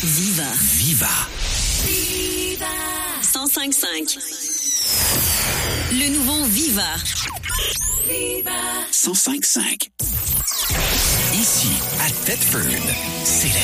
Viva. Viva. 105.5. Le nouveau Viva. 105.5. Ici, à Thetford, c'est